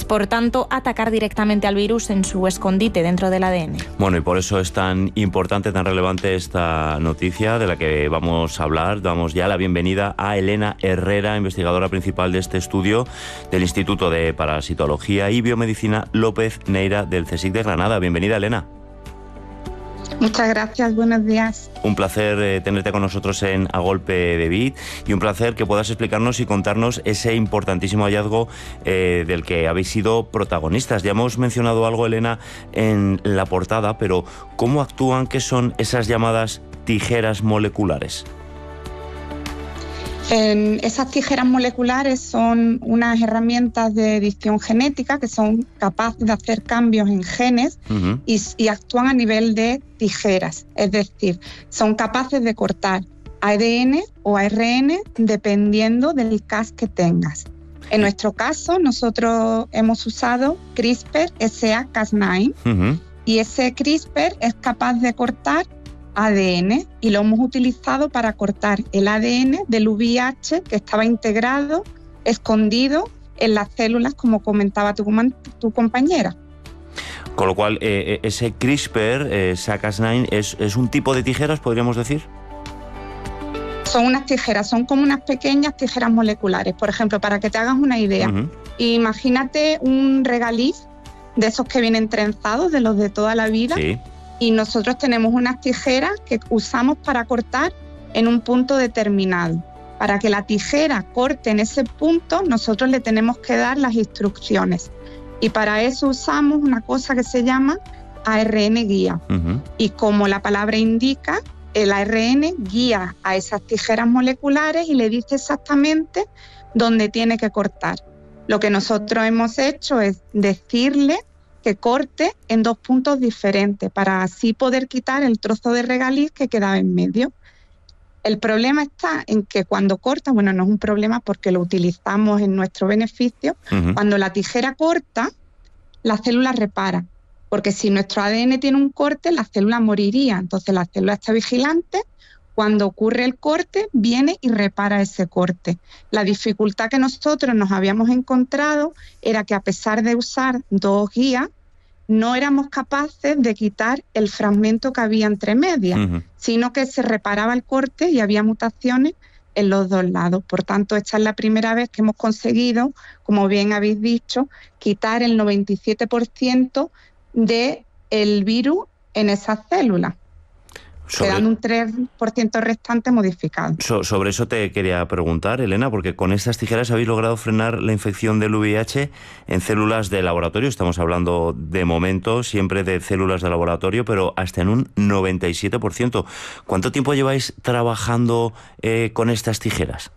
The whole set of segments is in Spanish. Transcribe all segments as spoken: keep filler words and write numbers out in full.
por tanto, atacar directamente al virus en su escondite dentro del A D N. Bueno, y por eso es tan importante, tan relevante esta noticia de la que vamos a hablar. Damos ya la bienvenida a Elena Herrera, investigadora principal de este estudio del Instituto de Parasitología y Biomedicina López Neira del CSIC de Granada. Bienvenida, Elena. Muchas gracias, buenos días. Un placer eh, tenerte con nosotros en A Golpe de Vid y un placer que puedas explicarnos y contarnos ese importantísimo hallazgo eh, del que habéis sido protagonistas. Ya hemos mencionado algo, Elena, en la portada, pero ¿cómo actúan? ¿Qué son esas llamadas tijeras moleculares? Eh, esas tijeras moleculares son unas herramientas de edición genética que son capaces de hacer cambios en genes uh-huh. y, y actúan a nivel de tijeras, es decir, son capaces de cortar A D N o A R N dependiendo del Cas que tengas. En nuestro caso, nosotros hemos usado CRISPR S A Cas nueve uh-huh. y ese CRISPR es capaz de cortar A D N y lo hemos utilizado para cortar el A D N del V I H que estaba integrado, escondido en las células, como comentaba tu, tu compañera. Con lo cual, eh, ese CRISPR, eh, S A Cas nueve, es, es un tipo de tijeras, podríamos decir. Son unas tijeras, son como unas pequeñas tijeras moleculares. Por ejemplo, para que te hagas una idea, uh-huh. imagínate un regaliz de esos que vienen trenzados, de los de toda la vida. Sí. Y nosotros tenemos unas tijeras que usamos para cortar en un punto determinado. Para que la tijera corte en ese punto, nosotros le tenemos que dar las instrucciones. Y para eso usamos una cosa que se llama A R N guía. Uh-huh. Y como la palabra indica, el A R N guía a esas tijeras moleculares y le dice exactamente dónde tiene que cortar. Lo que nosotros hemos hecho es decirle que corte en dos puntos diferentes para así poder quitar el trozo de regaliz que quedaba en medio. El problema está en que cuando corta, bueno, no es un problema porque lo utilizamos en nuestro beneficio, uh-huh. cuando la tijera corta, la célula repara, porque si nuestro A D N tiene un corte, la célula moriría, entonces la célula está vigilante, cuando ocurre el corte, viene y repara ese corte. La dificultad que nosotros nos habíamos encontrado era que a pesar de usar dos guías, no éramos capaces de quitar el fragmento que había entre medias, uh-huh. sino que se reparaba el corte y había mutaciones en los dos lados. Por tanto, esta es la primera vez que hemos conseguido, como bien habéis dicho, quitar el noventa y siete por ciento del virus en esas células. Sobre, quedando un tres por ciento restante modificado. So, sobre eso te quería preguntar, Elena, porque con estas tijeras habéis logrado frenar la infección del V I H en células de laboratorio. Estamos hablando de momento siempre de células de laboratorio, pero hasta en un noventa y siete por ciento. ¿Cuánto tiempo lleváis trabajando eh, con estas tijeras?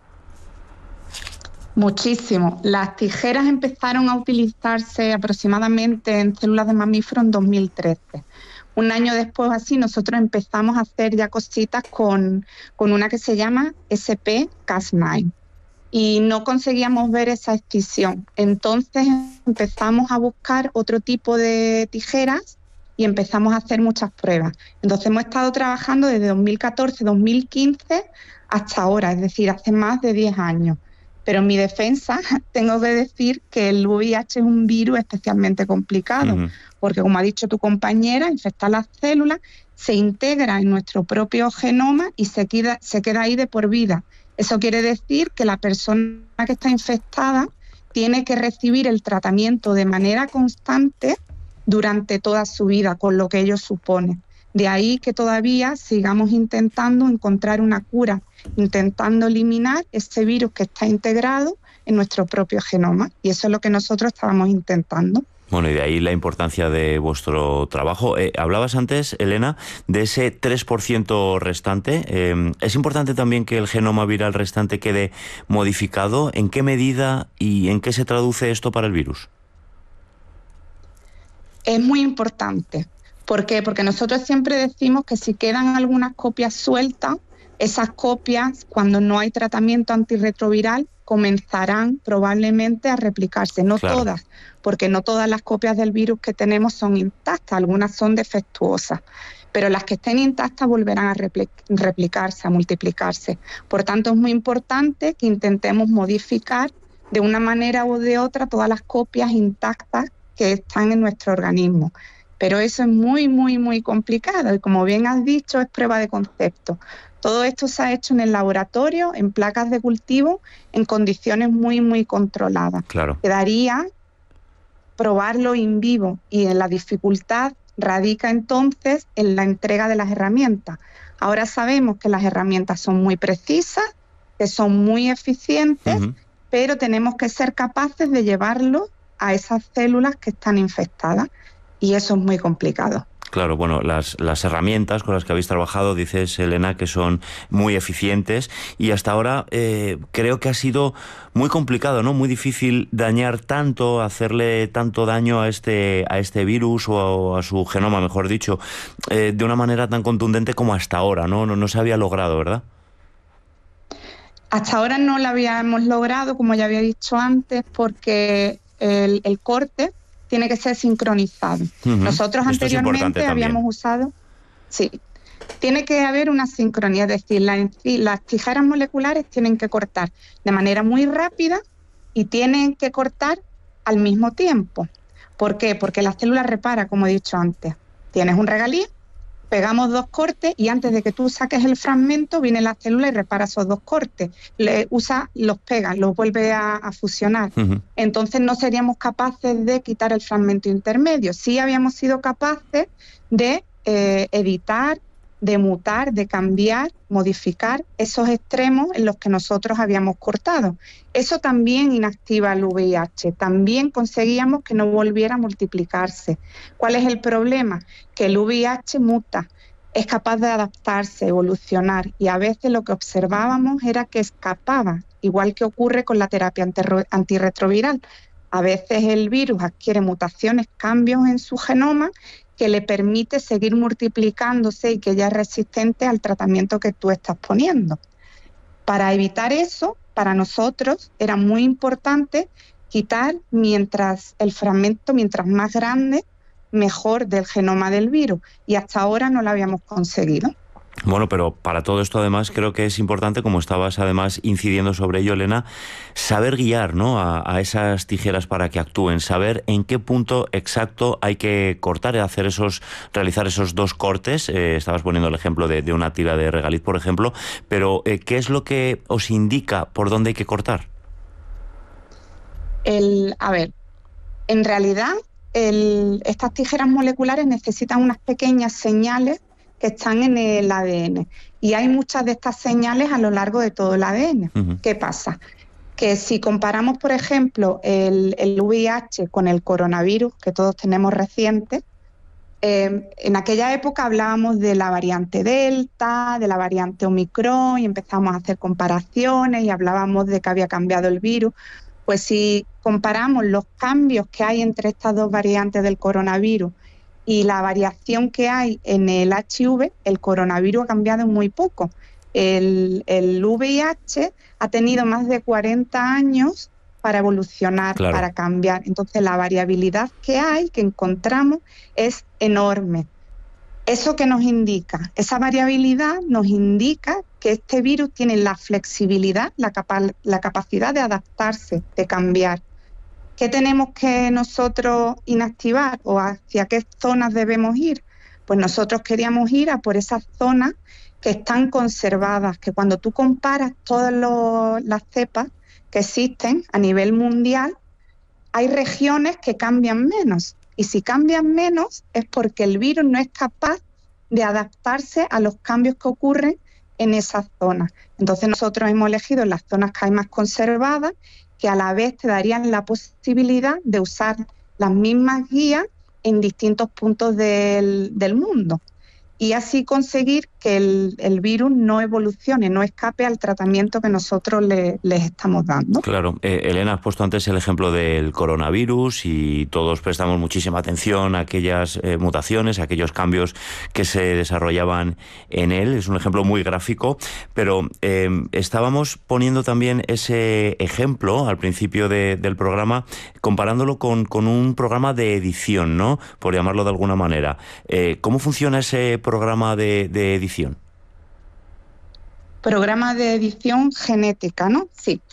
Muchísimo. Las tijeras empezaron a utilizarse aproximadamente en células de mamíferos en dos mil trece. Un año después, así, nosotros empezamos a hacer ya cositas con, con una que se llama S P Cas nueve y no conseguíamos ver esa escisión. Entonces empezamos a buscar otro tipo de tijeras y empezamos a hacer muchas pruebas. Entonces hemos estado trabajando desde dos mil catorce, dos mil quince hasta ahora, es decir, hace más de diez años. Pero en mi defensa tengo que decir que el V I H es un virus especialmente complicado, uh-huh. porque como ha dicho tu compañera, infecta las células, se integra en nuestro propio genoma y se queda, se queda ahí de por vida. Eso quiere decir que la persona que está infectada tiene que recibir el tratamiento de manera constante durante toda su vida, con lo que ello supone. De ahí que todavía sigamos intentando encontrar una cura, intentando eliminar ese virus que está integrado en nuestro propio genoma. Y eso es lo que nosotros estábamos intentando. Bueno, y de ahí la importancia de vuestro trabajo. Eh, hablabas antes, Elena, de ese tres por ciento restante. Eh, ¿Es importante también que el genoma viral restante quede modificado? ¿En qué medida y en qué se traduce esto para el virus? Es muy importante. ¿Por qué? Porque nosotros siempre decimos que si quedan algunas copias sueltas, esas copias, cuando no hay tratamiento antirretroviral, comenzarán probablemente a replicarse. No claro. todas, porque no todas las copias del virus que tenemos son intactas, algunas son defectuosas, pero las que estén intactas volverán a replicarse, a multiplicarse. Por tanto, es muy importante que intentemos modificar de una manera u de otra todas las copias intactas que están en nuestro organismo. Pero eso es muy, muy, muy complicado y como bien has dicho, es prueba de concepto. Todo esto se ha hecho en el laboratorio, en placas de cultivo, en condiciones muy, muy controladas. Claro. Quedaría probarlo in vivo y en la dificultad radica entonces en la entrega de las herramientas. Ahora sabemos que las herramientas son muy precisas, que son muy eficientes, uh-huh. pero tenemos que ser capaces de llevarlo a esas células que están infectadas y eso es muy complicado. Claro, bueno, las, las herramientas con las que habéis trabajado, dices, Elena, que son muy eficientes y hasta ahora eh, creo que ha sido muy complicado, ¿no? Muy difícil dañar tanto, hacerle tanto daño a este, a este virus o a, a su genoma, mejor dicho, eh, de una manera tan contundente como hasta ahora, ¿no? No, no se había logrado, ¿verdad? Hasta ahora no lo habíamos logrado, como ya había dicho antes, porque el, el corte tiene que ser sincronizado. Uh-huh. Nosotros Esto anteriormente habíamos usado... Sí, tiene que haber una sincronía, es decir, la, las tijeras moleculares tienen que cortar de manera muy rápida y tienen que cortar al mismo tiempo. ¿Por qué? Porque la célula repara, como he dicho antes. Tienes un regalí, pegamos dos cortes y antes de que tú saques el fragmento viene la célula y repara esos dos cortes. Le usa, los pega, los vuelve a, a fusionar. Uh-huh. Entonces no seríamos capaces de quitar el fragmento intermedio. Sí habíamos sido capaces de eh, editar, de mutar, de cambiar, modificar esos extremos en los que nosotros habíamos cortado. Eso también inactiva el V I H, también conseguíamos que no volviera a multiplicarse. ¿Cuál es el problema? Que el V I H muta, es capaz de adaptarse, evolucionar, y a veces lo que observábamos era que escapaba, igual que ocurre con la terapia antirretroviral. A veces el virus adquiere mutaciones, cambios en su genoma, que le permite seguir multiplicándose y que ya es resistente al tratamiento que tú estás poniendo. Para evitar eso, para nosotros era muy importante quitar mientras el fragmento, mientras más grande, mejor del genoma del virus, y hasta ahora no lo habíamos conseguido. Bueno, pero para todo esto además creo que es importante, como estabas además incidiendo sobre ello, Elena, saber guiar, ¿no?, a, a esas tijeras para que actúen, saber en qué punto exacto hay que cortar, hacer esos, realizar esos dos cortes. Eh, estabas poniendo el ejemplo de, de una tira de regaliz, por ejemplo, pero eh, ¿qué es lo que os indica por dónde hay que cortar? El, a ver, en realidad el, estas tijeras moleculares necesitan unas pequeñas señales que están en el A D N. Y hay muchas de estas señales a lo largo de todo el A D N. Uh-huh. ¿Qué pasa? Que si comparamos, por ejemplo, el, el V I H con el coronavirus, que todos tenemos reciente, eh, en aquella época hablábamos de la variante Delta, de la variante Omicron, y empezamos a hacer comparaciones y hablábamos de que había cambiado el virus. Pues si comparamos los cambios que hay entre estas dos variantes del coronavirus y la variación que hay en el H I V, el coronavirus ha cambiado muy poco. El, el V I H ha tenido más de cuarenta años para evolucionar, claro, para cambiar. Entonces la variabilidad que hay, que encontramos, es enorme. ¿Eso qué nos indica? Esa variabilidad nos indica que este virus tiene la flexibilidad, la, capa- la capacidad de adaptarse, de cambiar. ¿Qué tenemos que nosotros inactivar o hacia qué zonas debemos ir? Pues nosotros queríamos ir a por esas zonas que están conservadas, que cuando tú comparas todas los, las cepas que existen a nivel mundial, hay regiones que cambian menos. Y si cambian menos es porque el virus no es capaz de adaptarse a los cambios que ocurren en esas zonas. Entonces nosotros hemos elegido las zonas que hay más conservadas, que a la vez te darían la posibilidad de usar las mismas guías en distintos puntos del, del mundo. Y así conseguir que el, el virus no evolucione, no escape al tratamiento que nosotros le, les estamos dando. Claro. Eh, Elena, has puesto antes el ejemplo del coronavirus y todos prestamos muchísima atención a aquellas eh, mutaciones, a aquellos cambios que se desarrollaban en él. Es un ejemplo muy gráfico, pero eh, estábamos poniendo también ese ejemplo al principio de, del programa, comparándolo con, con un programa de edición, ¿no?, por llamarlo de alguna manera. Eh, ¿Cómo funciona ese programa de, de edición? Programa de edición genética, ¿no? Sí.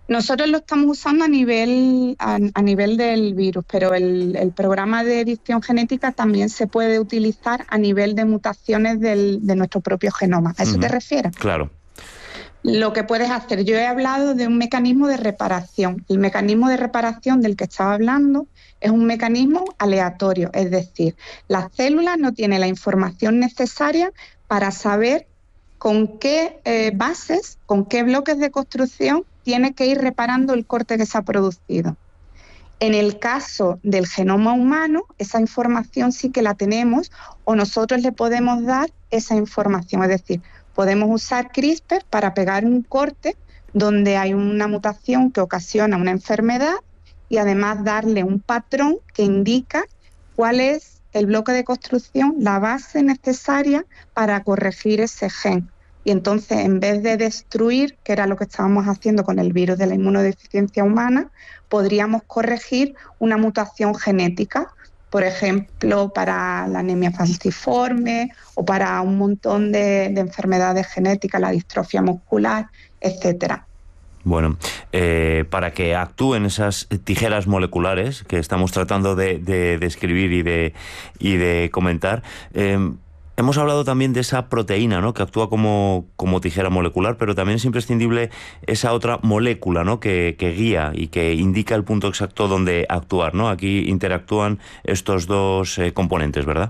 Nosotros lo estamos usando a nivel, a, a nivel del virus, pero el, el programa de edición genética también se puede utilizar a nivel de mutaciones del, de nuestro propio genoma. ¿A eso Uh-huh. te refieres? Claro. Lo que puedes hacer, yo he hablado de un mecanismo de reparación. El mecanismo de reparación del que estaba hablando es un mecanismo aleatorio, es decir, la célula no tiene la información necesaria para saber con qué eh, bases, con qué bloques de construcción tiene que ir reparando el corte que se ha producido. En el caso del genoma humano, esa información sí que la tenemos o nosotros le podemos dar esa información, es decir, podemos usar CRISPR para pegar un corte donde hay una mutación que ocasiona una enfermedad y además darle un patrón que indica cuál es el bloque de construcción, la base necesaria para corregir ese gen. Y entonces, en vez de destruir, que era lo que estábamos haciendo con el virus de la inmunodeficiencia humana, podríamos corregir una mutación genética, por ejemplo, para la anemia falciforme o para un montón de, de enfermedades genéticas, la distrofia muscular, etcétera. Bueno, eh, para que actúen esas tijeras moleculares que estamos tratando de, de describir y de, y de comentar, eh, hemos hablado también de esa proteína, ¿no?, que actúa como, como tijera molecular, pero también es imprescindible esa otra molécula, ¿no?, que, que guía y que indica el punto exacto donde actuar, ¿no? Aquí interactúan estos dos eh, componentes, ¿verdad?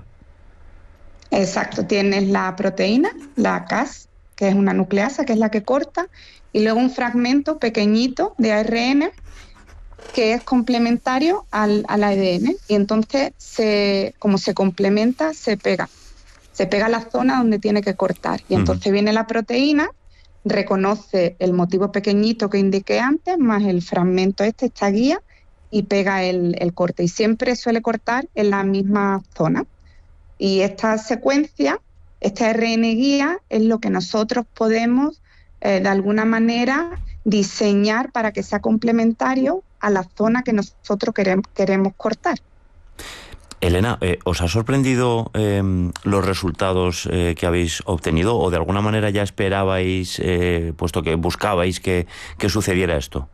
Exacto, tienes la proteína, la Cas, que es una nucleasa, que es la que corta, y luego un fragmento pequeñito de A R N que es complementario al, al A D N, y entonces, se, como se complementa, se pega. Se pega a la zona donde tiene que cortar. Y entonces uh-huh. viene la proteína, reconoce el motivo pequeñito que indiqué antes, más el fragmento este, esta guía, y pega el, el corte. Y siempre suele cortar en la misma zona. Y esta secuencia, este A R N guía, es lo que nosotros podemos, eh, de alguna manera, diseñar para que sea complementario a la zona que nosotros queremos, queremos cortar. Elena, eh, ¿os ha sorprendido eh, los resultados eh, que habéis obtenido o de alguna manera ya esperabais, eh, puesto que buscabais que, que sucediera esto?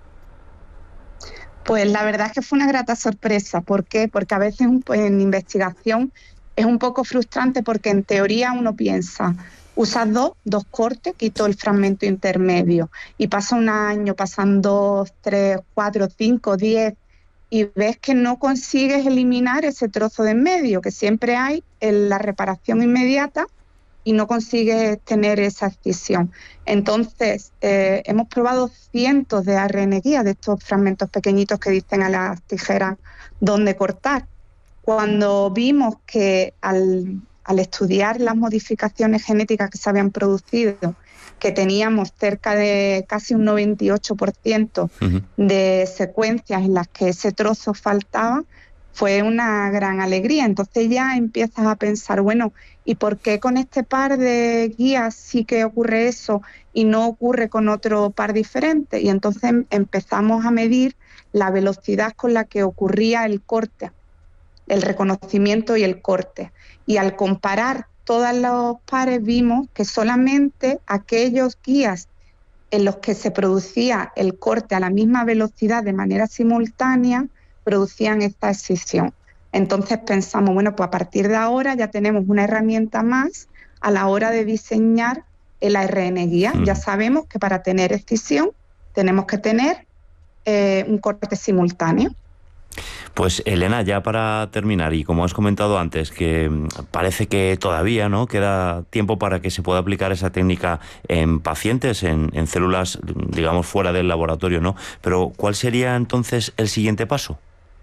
Pues la verdad es que fue una grata sorpresa. ¿Por qué? Porque a veces pues, en investigación es un poco frustrante porque en teoría uno piensa, usas dos, dos cortes, quito el fragmento intermedio y pasa un año, pasan dos, tres, cuatro, cinco, diez y ves que no consigues eliminar ese trozo de en medio, que siempre hay en la reparación inmediata y no consigues tener esa escisión. Entonces, eh, hemos probado cientos de A R N guías, de estos fragmentos pequeñitos que dicen a las tijeras dónde cortar. Cuando vimos que al, al estudiar las modificaciones genéticas que se habían producido, que teníamos cerca de casi un noventa y ocho por ciento uh-huh. de secuencias en las que ese trozo faltaba, fue una gran alegría. Entonces ya empiezas a pensar, bueno, ¿y por qué con este par de guías sí que ocurre eso y no ocurre con otro par diferente? Y entonces empezamos a medir la velocidad con la que ocurría el corte, el reconocimiento y el corte. Y al comparar todos los pares vimos que solamente aquellos guías en los que se producía el corte a la misma velocidad de manera simultánea producían esta escisión. Entonces pensamos, bueno, pues a partir de ahora ya tenemos una herramienta más a la hora de diseñar el A R N guía. Mm. Ya sabemos que para tener escisión tenemos que tener eh, un corte simultáneo. Pues Elena, ya para terminar, y como has comentado antes, que parece que todavía no queda tiempo para que se pueda aplicar esa técnica en pacientes, en, en células, digamos, fuera del laboratorio, ¿no? Pero ¿cuál sería entonces el siguiente paso?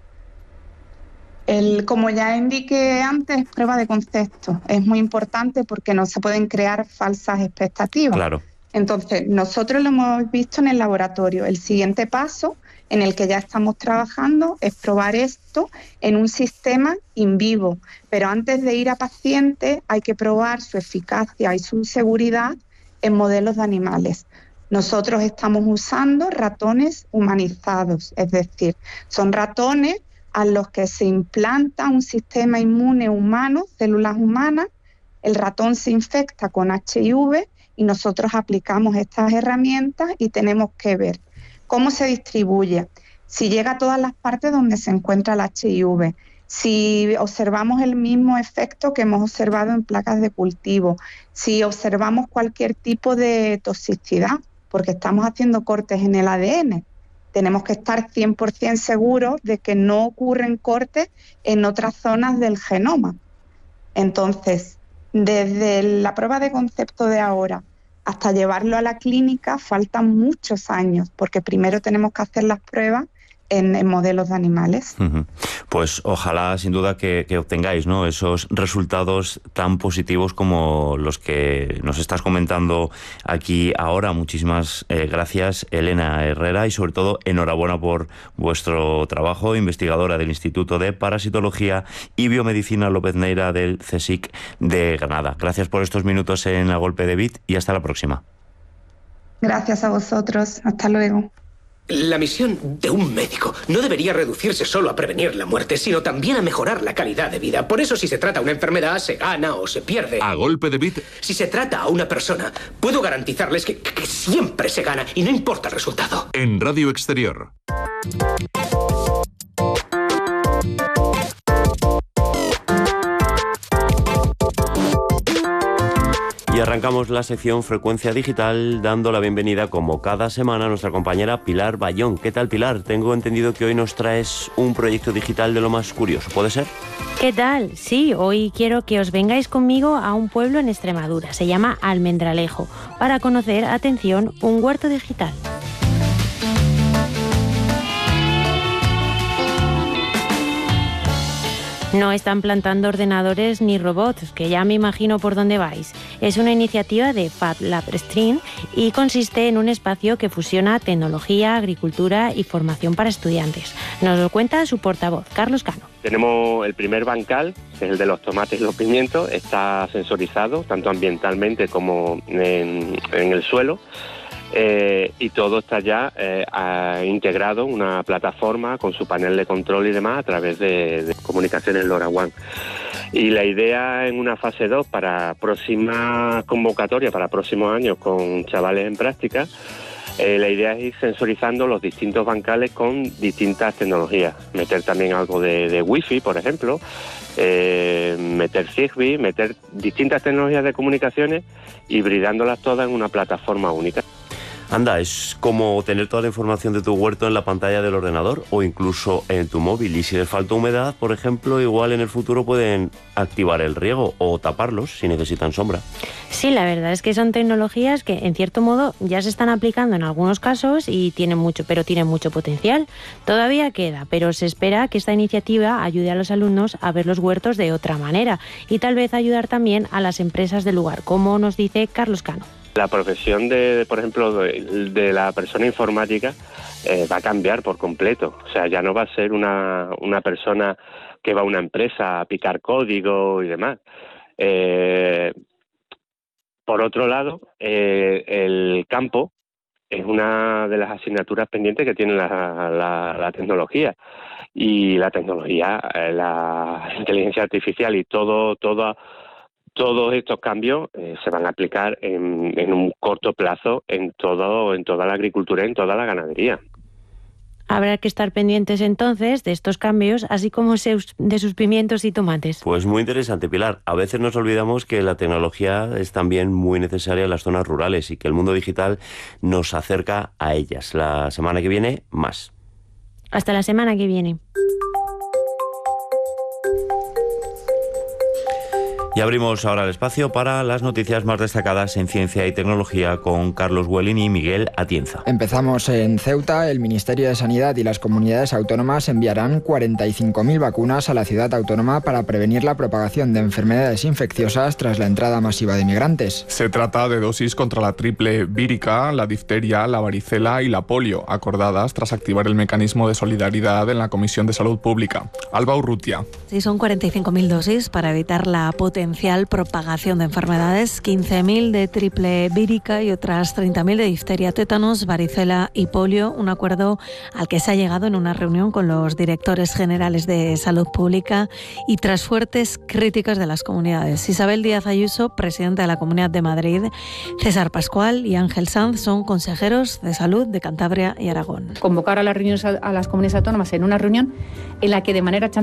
El, como ya indiqué antes, prueba de concepto. Es muy importante porque no se pueden crear falsas expectativas. Claro. Entonces, nosotros lo hemos visto en el laboratorio. El siguiente paso en el que ya estamos trabajando es probar esto en un sistema in vivo. Pero antes de ir a pacientes hay que probar su eficacia y su seguridad en modelos de animales. Nosotros estamos usando ratones humanizados, es decir, son ratones a los que se implanta un sistema inmune humano, células humanas, el ratón se infecta con H I V y nosotros aplicamos estas herramientas y tenemos que ver cómo se distribuye, si llega a todas las partes donde se encuentra el H I V, si observamos el mismo efecto que hemos observado en placas de cultivo, si observamos cualquier tipo de toxicidad, porque estamos haciendo cortes en el A D N. Tenemos que estar cien por ciento seguros de que no ocurren cortes en otras zonas del genoma. Entonces, desde la prueba de concepto de ahora hasta llevarlo a la clínica faltan muchos años, porque primero tenemos que hacer las pruebas En, en modelos de animales. Uh-huh. Pues ojalá, sin duda, que, que obtengáis, ¿no?, esos resultados tan positivos como los que nos estás comentando aquí ahora. Muchísimas eh, gracias, Elena Herrera, y sobre todo enhorabuena por vuestro trabajo, investigadora del Instituto de Parasitología y Biomedicina López Neira del CSIC de Granada. Gracias por estos minutos en A Golpe de Bit y hasta la próxima. Gracias a vosotros. Hasta luego. La misión de un médico no debería reducirse solo a prevenir la muerte, sino también a mejorar la calidad de vida. Por eso, si se trata a una enfermedad, se gana o se pierde. A Golpe de Bit. Si se trata a una persona, puedo garantizarles que, que siempre se gana y no importa el resultado. En Radio Exterior. Y arrancamos la sección Frecuencia Digital dando la bienvenida, como cada semana, a nuestra compañera Pilar Bayón. ¿Qué tal, Pilar? Tengo entendido que hoy nos traes un proyecto digital de lo más curioso, ¿puede ser? ¿Qué tal? Sí, hoy quiero que os vengáis conmigo a un pueblo en Extremadura. Se llama Almendralejo, para conocer, atención, un huerto digital. No están plantando ordenadores ni robots, que ya me imagino por dónde vais. Es una iniciativa de FabLab Stream y consiste en un espacio que fusiona tecnología, agricultura y formación para estudiantes. Nos lo cuenta su portavoz, Carlos Cano. Tenemos el primer bancal, que es el de los tomates y los pimientos. Está sensorizado, tanto ambientalmente como en, en el suelo. Eh, y todo está ya eh, a, integrado en una plataforma con su panel de control y demás a través de, de comunicaciones LoRaWAN. Y la idea en una fase dos para próxima convocatoria, para próximos años con chavales en práctica, eh, la idea es ir sensorizando los distintos bancales con distintas tecnologías. Meter también algo de, de Wi-Fi, por ejemplo, eh, meter Zigbee, meter distintas tecnologías de comunicaciones, hibridándolas todas en una plataforma única. Anda, es como tener toda la información de tu huerto en la pantalla del ordenador o incluso en tu móvil. Y si les falta humedad, por ejemplo, igual en el futuro pueden activar el riego o taparlos si necesitan sombra. Sí, la verdad es que son tecnologías que, en cierto modo, ya se están aplicando en algunos casos y tienen mucho, pero tienen mucho potencial. Todavía queda, pero se espera que esta iniciativa ayude a los alumnos a ver los huertos de otra manera y tal vez ayudar también a las empresas del lugar, como nos dice Carlos Cano. La profesión de, de por ejemplo, de, de la persona informática eh, va a cambiar por completo. O sea, ya no va a ser una, una persona que va a una empresa a picar código y demás. Eh, por otro lado, eh, el campo es una de las asignaturas pendientes que tiene la, la, la tecnología. Y la tecnología, eh, la inteligencia artificial y todo, todo Todos estos cambios eh, se van a aplicar en, en un corto plazo en todo, en toda la agricultura y en toda la ganadería. Habrá que estar pendientes entonces de estos cambios, así como de sus pimientos y tomates. Pues muy interesante, Pilar. A veces nos olvidamos que la tecnología es también muy necesaria en las zonas rurales y que el mundo digital nos acerca a ellas. La semana que viene, más. Hasta la semana que viene. Y abrimos ahora el espacio para las noticias más destacadas en ciencia y tecnología con Carlos Huelin y Miguel Atienza. Empezamos en Ceuta. El Ministerio de Sanidad y las comunidades autónomas enviarán cuarenta y cinco mil vacunas a la ciudad autónoma para prevenir la propagación de enfermedades infecciosas tras la entrada masiva de migrantes. Se trata de dosis contra la triple vírica, la difteria, la varicela y la polio, acordadas tras activar el mecanismo de solidaridad en la Comisión de Salud Pública. Alba Urrutia. Sí, son cuarenta y cinco mil dosis para evitar la potencia potencial propagación de enfermedades, quince mil de triple vírica y otras treinta mil de difteria, tétanos, varicela y polio, un acuerdo al que se ha llegado en una reunión con los directores generales de Salud Pública y tras fuertes críticas de las comunidades. Isabel Díaz Ayuso, presidenta de la Comunidad de Madrid, César Pascual y Ángel Sanz son consejeros de Salud de Cantabria y Aragón. Convocar a las reuniones a las comunidades autónomas en una reunión en la que de manera